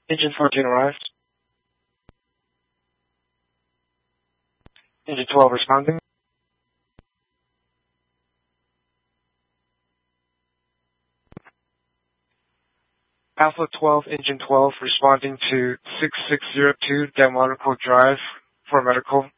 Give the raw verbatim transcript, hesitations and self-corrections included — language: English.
Engine fourteen arrived. Engine twelve responding. Alpha twelve, Engine twelve responding to six six zero two Delmonico Drive for medical.